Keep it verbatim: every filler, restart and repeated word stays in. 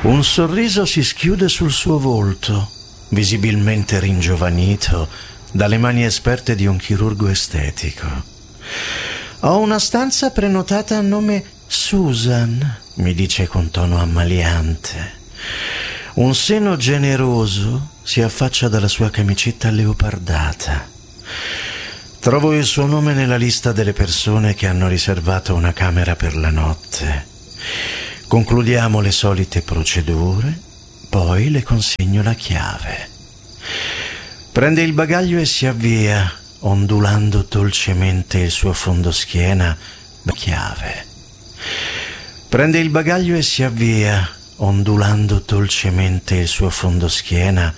Un sorriso si schiude sul suo volto, visibilmente ringiovanito dalle mani esperte di un chirurgo estetico. Ho una stanza prenotata a nome Susan, mi dice con tono ammaliante. Un seno generoso si affaccia dalla sua camicetta leopardata. Trovo il suo nome nella lista delle persone che hanno riservato una camera per la notte. Concludiamo le solite procedure, poi le consegno la chiave. Prende il bagaglio e si avvia, ondulando dolcemente il suo fondoschiena. La chiave. Prende il bagaglio e si avvia, ondulando dolcemente il suo fondoschiena